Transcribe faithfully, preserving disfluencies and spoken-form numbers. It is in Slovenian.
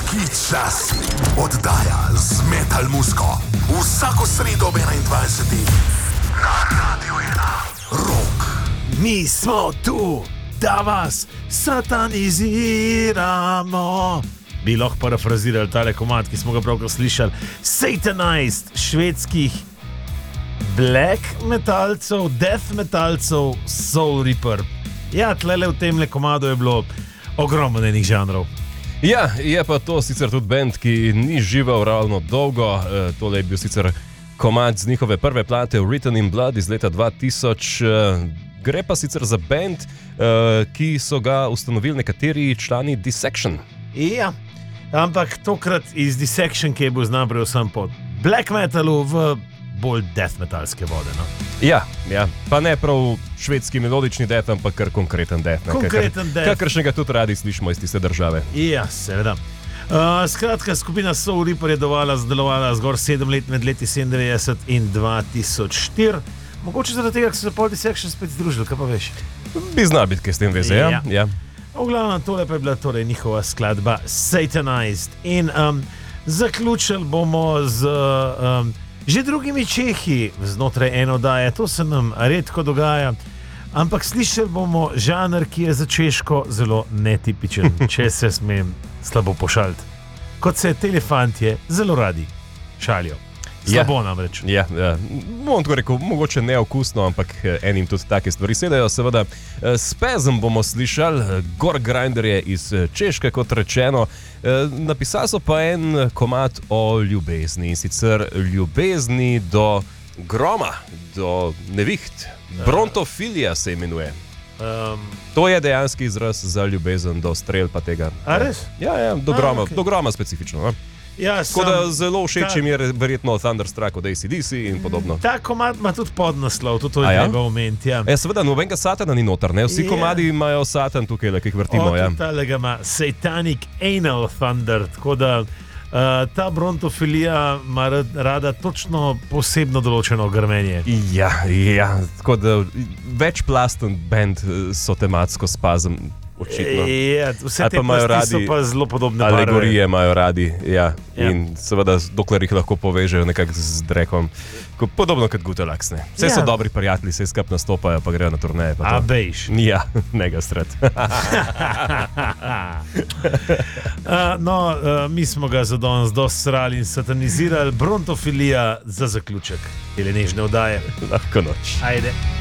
Čas, oddaja z metal muziko. Vsako sredo ob enaindvajsetih na Radio ena. Rock. Mi smo tu, da vas sataniziramo. Bi lahko parafrazirali tale komad, ki smo ga pravkar slišali. Satanized švedskih black metalcev, death metalcev, Soul Reaper. Ja, tlele v temle komadu je bilo ogromno enih žanrov. Ja, je pa to sicer tudi band, ki ni živel ravno dolgo. E, tole je bil sicer komad z njihove prve plate Written in Blood iz leta dva tisoč. E, gre pa sicer za band, e, ki so ga ustanovili nekateri člani Dissection. Ja, ampak tokrat iz Dissection, ki je bil znan predvsem po black metalu v bolj death metalske vode. No? Ja, ja, pa ne prav švedski melodični death, ampak kar konkreten death. Konkreten death. Kakršnega tudi radi slišimo iz tiste države. Ja, seveda. Uh, skratka, skupina Soul Reaper je dovala zdelovala zgor sedem let med leti sedemindevetdeset in dva tisoč štiri. Mogoče zaradi tega, ker so se pol Dissection spet združili, kaj pa veš? Bi znal biti, kaj s tem veze, ja? Ja. V glavnem, tole pa je bila torej njihova skladba Satanized. In um, zaključili bomo z um, že drugimi Čehi znotraj ene oddaje. To se nam redko dogaja, ampak slišali bomo žanr, ki je za Češko zelo netipičen, če se smem slabo pošaliti. Kot se telefantje zelo radi šalijo. Slabo ja, namreč. Ja, ja. Bom tako rekel, mogoče neokusno, ampak enim tudi take stvari sedajo. Seveda, Spezem bomo slišali, Gorgrinder je iz Češke, kot rečeno. Napisali so pa en komad o ljubezni, in sicer ljubezni do groma, do neviht. Brontofilija se imenuje. Um, to je dejanski izraz za ljubezen do strel pa tega. A res? Ja, ja, do groma, okay. Do groma specifično. No? Ja, tako da zelo všeč mi je verjetno Thunderstruck od A C D C in podobno. Ta komad ima tudi podnaslov, tudi to je treba omeniti. Ja, e, seveda, nobenega satana ni noter, ne? Vsi yeah. komadi imajo satan tukaj, ki jih vrtimo. Ja. Talega ima Satanic Anal Thunder, tako da uh, ta brontofilija ima rada točno posebno določeno grmenje. Ja, ja, tako da večplasten band so tematsko spazem. Očitno. Ja, vse te plasti so pa zelo podobne barve. Alegorije imajo radi, ja. Ja. In seveda, dokler jih lahko povežejo nekako z drekom. Podobno kot Gutelax, ne. Vse ja. so dobri prijatelji, se izkap nastopajo, pa grejo na turneje. A bejš. Ja, nega strat. uh, no, uh, mi smo ga za danes dosti srali in satanizirali. Brontofilija za zaključek. Ili nežne oddaje. Lahko noč. Ajde.